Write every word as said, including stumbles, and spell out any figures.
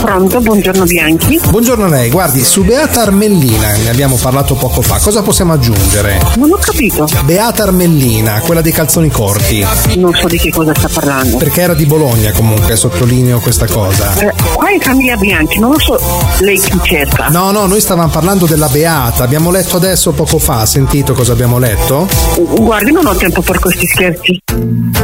Pronto, buongiorno Bianchi. Buongiorno a lei, guardi, su Beata Armellina ne abbiamo parlato poco fa, cosa possiamo aggiungere? Non ho capito. Beata Armellina, quella dei calzoni corti. Non so di che cosa sta parlando. Perché era di Bologna comunque, sottolineo questa cosa. Eh, qua è famiglia Bianchi, non lo so lei chi cerca. No, no, noi stavamo parlando della Beata, abbiamo letto adesso poco fa, ha sentito cosa abbiamo letto? Guardi, non ho tempo per questi scherzi.